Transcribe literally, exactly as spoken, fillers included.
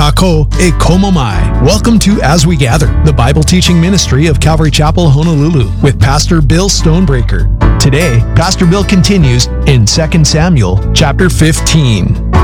Kako e Komo Mai. Welcome to As We Gather, the Bible teaching ministry of Calvary Chapel, Honolulu, with Pastor Bill Stonebreaker. Today, Pastor Bill continues in Second Samuel chapter fifteen.